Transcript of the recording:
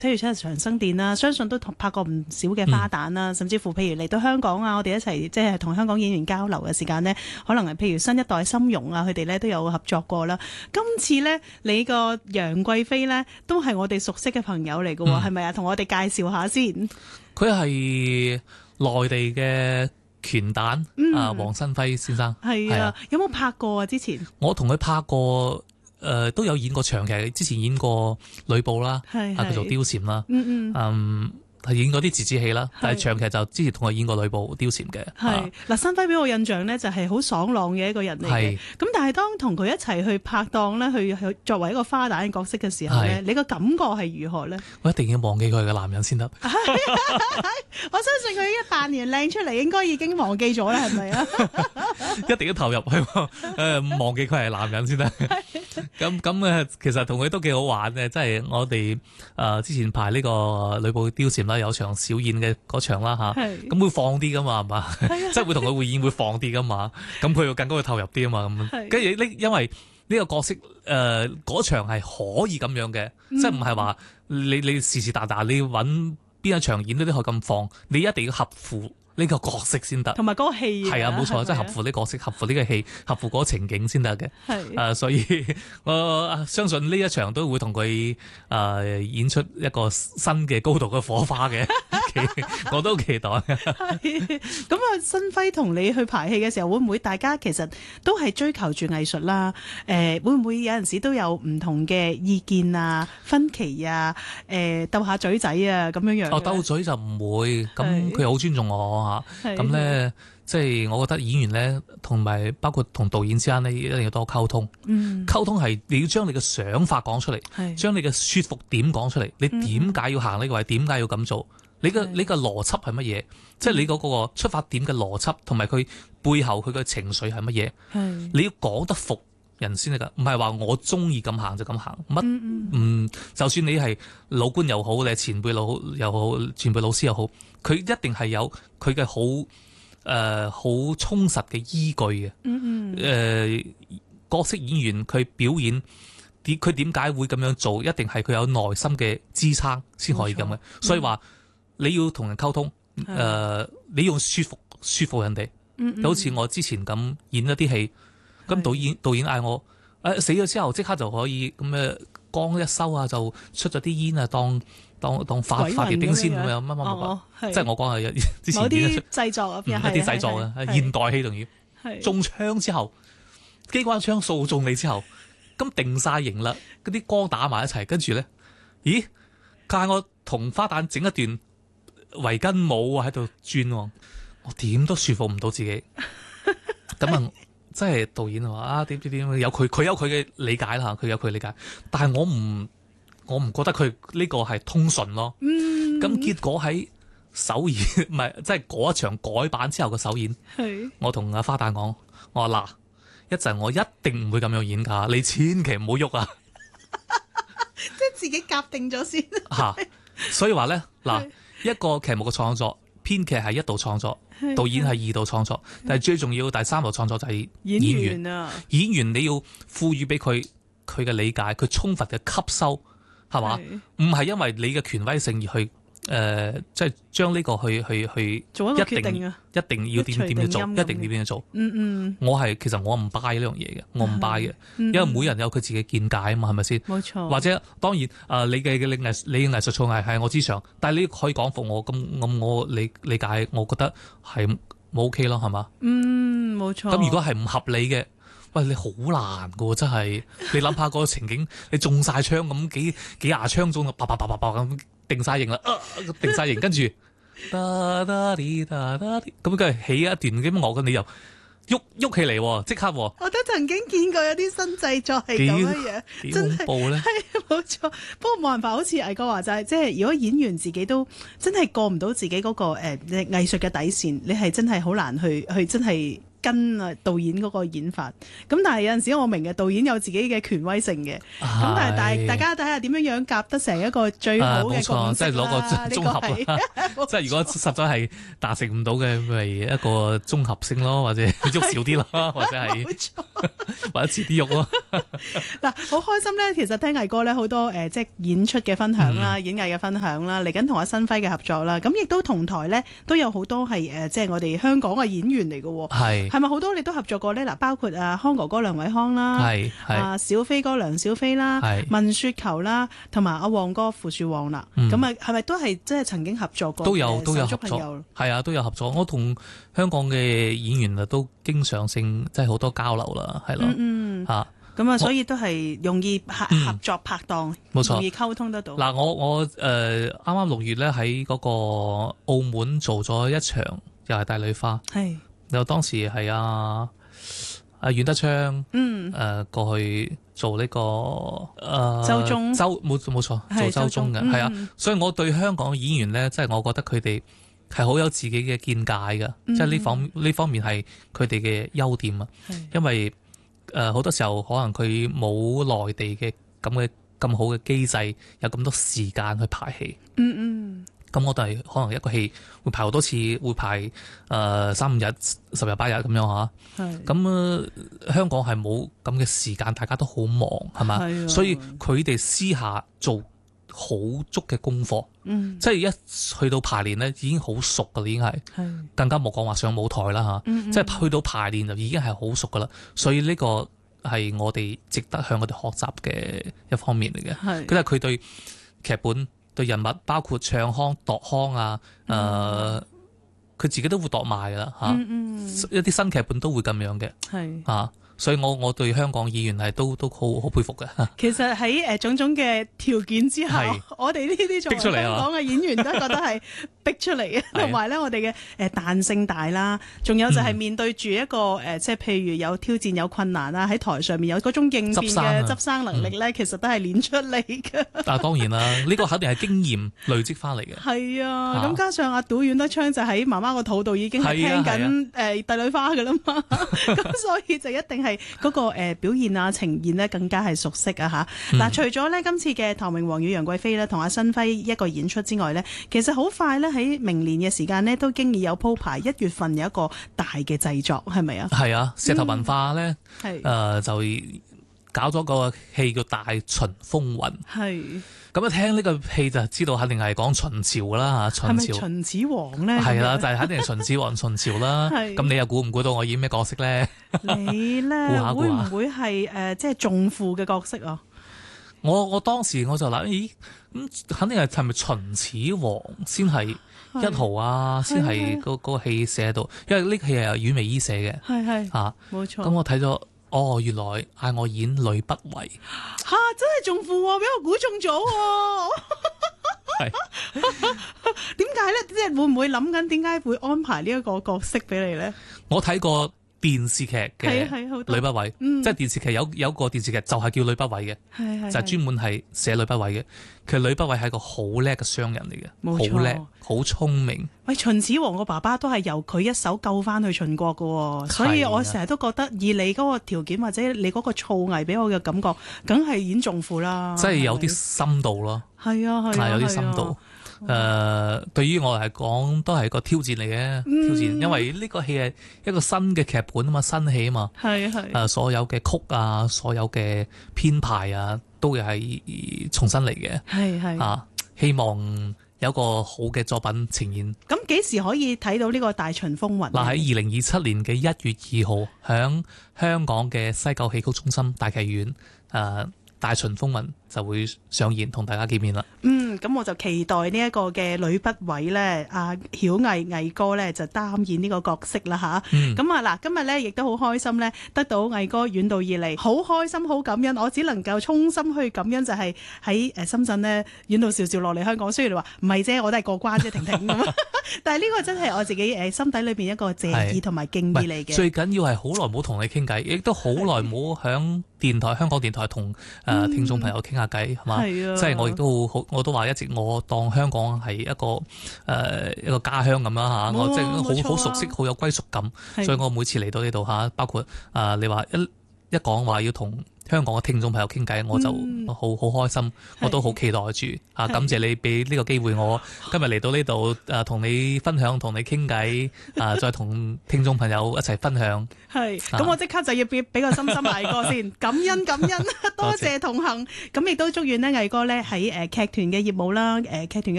睇住七日長生殿啦，相信都拍過唔少嘅花旦啦，甚至乎譬如嚟到香港啊，我哋一齊即係同香港演員交流嘅時間呢，可能係譬如新一代深融啊，佢哋咧都有合作過啦。今次呢，你個楊貴妃呢，都係我哋熟悉嘅朋友嚟嘅喎，係咪啊？同我哋介紹下先。 佢係內地嘅拳旦黃新輝先生。 係啊，有冇拍過啊？之前我同佢拍過。都有演過長劇，之前演過呂布啦，叫做貂蟬啦，係演嗰啲折子戲啦，但係長劇就之前同佢演過呂布、貂蟬嘅。 係嗱，新輝俾我印象咧就係好爽朗嘅一個人嚟嘅。咁但係當同佢一齊去拍檔咧，去作為一個花旦嘅角色嘅時候咧，你個感覺係如何咧？ 我一定要忘記佢係個男人先得。 我相信佢一扮完靚出嚟，應該已經忘記咗啦，係咪啊？ 一定要投入去，忘記佢係男人先得。咁其實同佢都幾好玩嘅，即係我哋之前排呢個呂布貂蟬啦，有場小演嘅嗰場啦吓，咁會放啲噶嘛，係嘛，即係會同佢會演會放啲噶嘛，咁佢要更加會投入啲啊嘛，咁跟住呢，因為呢個角色嗰場係可以咁樣嘅，即係唔係話你是是但但你揾邊一場演都可以咁放，你一定要合乎呢個角色先得， 同埋嗰個戲係啊，冇錯，即係合乎呢個角色，合乎呢個戲，合乎嗰個情景先得嘅。所以我相信呢一場都會同佢演出一個新嘅高度嘅火花嘅，我都期待。 咁啊，新輝同你去排戲嘅時候，會唔會大家其實都係追求住藝術啦？會唔會有陣時都有唔同嘅意見啊、分歧啊、鬥下嘴仔啊咁樣樣？ 鬥嘴就唔會，咁佢好尊重我。咁咧，即係我覺得演員咧，同埋包括同導演之間咧，一定要多溝通。溝通係你要將你嘅想法講出嚟，將你嘅說服點講出嚟。你點解要行呢個位？點解要咁做？你嘅邏輯係乜嘢？即係你嗰個出發點嘅邏輯，同埋佢背後佢嘅情緒係乜嘢？你要講得服人先得噶，唔係話我中意咁行就咁行。就算你係老官又好，你係前輩又好，前輩老師又好，佢一定係有佢嘅好充實嘅依據嘅。角色演員佢表演佢點解會咁樣做，一定係佢有內心嘅支撐先可以咁嘅。所以話你要同人溝通，你用說服人哋。好似我之前咁演一啲戲。咁導演嗌我死咗之後即刻就可以咁嘅光一收啊，就出咗啲煙啊，當化蝶丁仙咁樣乜，即係我講係之前啲製作啊， 一啲製作啊，現代戲仲要中槍之後，機關槍掃中你之後，咁定晒型啦，嗰啲光打埋一齊，跟住咧，咦，嗌我同花旦整一段圍巾舞喺度轉，我點都說服唔到自己，咁啊。即係導演話點有佢有佢嘅理解啦，佢有佢理解，但係我唔覺得佢呢個係通順咯。咁結果喺首演唔係即係嗰一場改版之後嘅首演，我同阿花旦講，我話嗱，一陣我一定唔會咁樣演噶，你千祈唔好喐啊！ 即係自己夾定咗先。 所以話咧嗱，一個劇目嘅創作，編劇係一度創作。導演係二度創作，但係最重要第三度創作就係演員啊！演員你要賦予俾佢嘅理解，佢充分嘅吸收，係嘛？唔係因為你嘅權威性而去即係將呢個去做一個決定啊！ 一定要點樣做，一定要點樣做。其實我唔 buy 呢樣嘢嘅，我唔 buy 嘅，因為每人有佢自己見解啊嘛，係咪先？ 冇錯。或者當然你嘅藝術造詣係我之上，但係你可以講服我，咁我理解，我覺得係冇 OK 咯，係嘛？ 冇錯。 咁如果係唔合理嘅，喂，你好難噶，真係。你諗下個情景，你中晒槍咁幾廿槍中，啪啪啪啪啪咁定晒型啦，定晒型，跟住。咁跟住起一段咁樂嘅，你又喐起嚟，即刻。 我都曾經見過有啲新製作係咁樣， 幾恐怖咧。 係冇錯，不過冇辦法，好似毅哥話齋，即係如果演員自己都真係過唔到自己嗰個藝術嘅底線，你係真係好難去真係跟導演嗰個演法。咁但係有陣時我明嘅，導演有自己嘅權威性嘅。咁但係大家睇下點樣夾得成一個最好嘅共識啦。 即係攞個綜合啦。即係如果實在係達成唔到嘅，咪一個綜合性咯，或者喐少啲咯，或者係或者遲啲喐咯。 嗱，好開心咧！其實聽毅哥咧好多即係演出嘅分享啦、演藝嘅分享啦，嚟緊同阿新輝嘅合作啦，咁亦都同台咧都有好多係即係我哋香港嘅演員嚟嘅。係咪好多你都合作過咧？嗱，包括康哥哥梁偉康啦，小飛哥梁小飛啦，文雪球啦，同埋阿旺哥傅樹旺啦。咁係咪都係即係曾經合作過？都有合作， 係啊，都有合作。我同香港嘅演員啊都經常性即係好多交流啦，係咯，嚇。 咁啊，所以都係容易合作拍檔， 冇錯， 容易溝通得到。 嗱，我啱啱6月咧喺嗰個澳門做咗一場，又係帝女花，又當時係阿阮德鏘，過去做呢個周中冇錯，做周中嘅，係啊，所以我對香港演員咧，即係我覺得佢哋係好有自己嘅見解嘅，即係呢方面係佢哋嘅優點啊，因為好多時候可能佢冇內地嘅咁好嘅機制，有咁多時間去排戲。咁我哋可能一個戲會排好多次，會排3、5日、10日、8日咁樣嚇。咁香港係冇咁嘅時間，大家都好忙係嘛，所以佢哋私下做好足嘅功課。即係一去到排練咧，已經好熟噶啦，已經係更加冇講話上舞台啦嚇。即係去到排練就已經係好熟噶啦，所以呢個係我哋值得向佢哋學習嘅一方面嚟嘅。因為佢對劇本、對人物，包括唱腔、度腔啊，佢自己都會度埋噶啦嚇。一啲新劇本都會咁樣嘅，啊。所以我對香港演員係都好佩服嘅。 其實喺種種嘅條件之下，我哋呢啲作為香港嘅演員都覺得係逼出嚟嘅，同埋咧我哋嘅彈性大啦，仲有就係面對住一個即係譬如有挑戰有困難啦，喺台上面有嗰種應變嘅執生能力咧，其實都係練出嚟嘅。但係當然啦，呢個肯定係經驗累積翻嚟嘅。 係啊，咁加上阿杜阮德鏘就喺媽媽個肚度已經係聽緊帝女花㗎啦嘛，咁所以就一定係嗰個表現啊呈現呢更加係熟悉啊嚇。嗱，除咗呢今次嘅唐明皇與楊貴妃呢同阿新輝一個演出之外呢，其實好快呢喺明年嘅時間呢都經已有鋪排，1月份有一個大嘅製作係咪啊？係啊， 石頭文化呢，就搞咗個戲叫《大秦風雲》。咁一聽呢個戲就知道肯定係講秦朝啦嚇，秦朝。係咪秦始皇咧？係啦，就係肯定係秦始皇秦朝啦。咁你又估唔估到我演咩角色咧？ 你咧會唔會係即係仲父嘅角色啊？ 我當時我就諗，咦咁肯定係咪秦始皇先係1號啊？先係嗰個戲寫到，因為呢個戲係由阮薇依寫嘅。係嚇，冇錯。咁我睇咗。原來嗌我演呂不韋嚇，真係仲父喎，俾我估中咗喎。點解咧？即係會唔會諗緊點解會安排呢一個角色俾你咧？ 我睇過電視劇嘅呂不韋，即係電視劇有個電視劇就係叫呂不韋嘅，就係專門係寫呂不韋嘅。其實呂不韋係一個好叻嘅商人嚟嘅，好叻，好聰明。喂， 秦始皇個爸爸都係由佢一手救翻去秦國嘅，所以我成日都覺得以你嗰個條件或者你嗰個造詣俾我嘅感覺，梗係演仲父啦。 即係有啲深度咯，係有啲深度。對於我嚟講都係個挑戰嚟嘅，挑戰，因為呢個戲係一個新嘅劇本啊嘛，新戲啊嘛，所有嘅曲啊，所有嘅編排啊，都係重新嚟嘅，希望有個好嘅作品呈現。 咁幾時可以睇到呢個大秦風雲？ 嗱，喺2027年嘅1月2號，響香港嘅西九戲曲中心大劇院，大秦風雲就會上演，同大家見面啦。 咁我就期待呢一個嘅呂不韋咧，阿曉毅哥咧就擔演呢個角色啦吓。咁啊嗱，今日咧亦都好開心咧，得到毅哥遠道而嚟，好開心，好感恩。我只能夠衷心去感恩，就係喺深圳咧遠道韶韶落嚟香港。雖然你話唔係啫，我都係過關啫，婷婷咁。但係呢個真係我自己心底裏邊一個謝意同埋敬意嚟嘅。 最緊要係好耐冇同你傾偈，亦都好耐冇響香港電台同聽眾朋友傾下下偈，係嘛？ 係啊， 即係我亦都好，我都話一直我當香港係一個家鄉咁樣嚇，我即係好熟悉，好有歸屬感，所以我每次嚟到呢度嚇，包括你話一講話要同香港嘅聽眾朋友傾偈，我就好開心，我都好期待住啊！感謝你俾呢個機會我今日嚟到呢度同你分享，同你傾偈再同聽眾朋友一齊分享。 係，咁我即刻就要俾個心心毅哥先，感恩，多謝同行。咁亦都祝願呢毅哥咧喺劇團嘅業務啦，劇團嘅